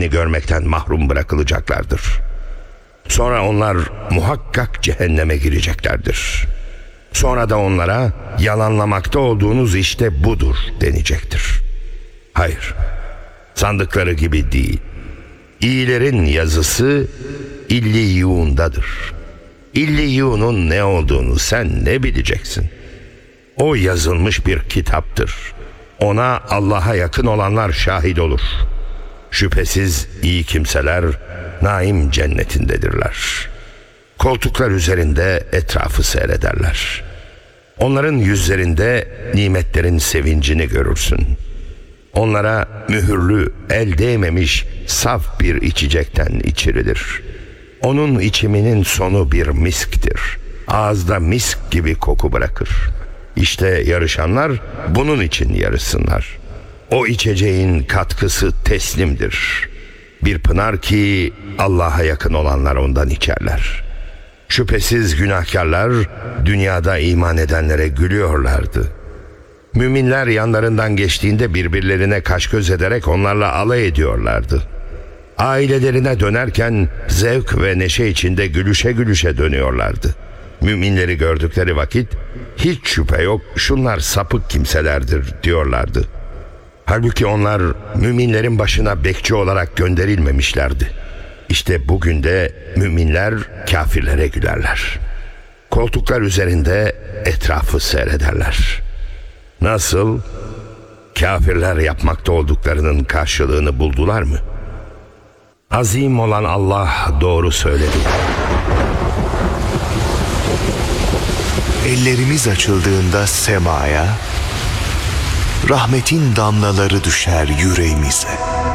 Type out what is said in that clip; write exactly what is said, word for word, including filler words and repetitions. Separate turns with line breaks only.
rahmetini görmekten mahrum bırakılacaklardır. Sonra onlar muhakkak cehenneme gireceklerdir. Sonra da onlara yalanlamakta olduğunuz işte budur denecektir. Hayır, sandıkları gibi değil. İyilerin yazısı İlliyun'dadır. İlliyun'un ne olduğunu sen ne bileceksin? O yazılmış bir kitaptır. Ona Allah'a yakın olanlar şahit olur. Şüphesiz iyi kimseler naim cennetindedirler. Koltuklar üzerinde etrafı seyrederler. Onların yüzlerinde nimetlerin sevincini görürsün. Onlara mühürlü, el değmemiş saf bir içecekten içirilir. Onun içiminin sonu bir misktir. Ağızda misk gibi koku bırakır. İşte yarışanlar bunun için yarışsınlar. O içeceğin katkısı teslimdir. Bir pınar ki Allah'a yakın olanlar ondan içerler. Şüphesiz günahkarlar dünyada iman edenlere gülüyorlardı. Müminler yanlarından geçtiğinde birbirlerine kaş göz ederek onlarla alay ediyorlardı. Ailelerine dönerken zevk ve neşe içinde gülüşe gülüşe dönüyorlardı. Müminleri gördükleri vakit hiç şüphe yok şunlar sapık kimselerdir diyorlardı. Halbuki onlar müminlerin başına bekçi olarak gönderilmemişlerdi. İşte bugün de müminler kafirlere gülerler. Koltuklar üzerinde etrafı seyrederler. Nasıl? Kafirler yapmakta olduklarının karşılığını buldular mı? Azim olan Allah doğru söyledi.
Ellerimiz açıldığında semaya, rahmetin damlaları düşer yüreğimize.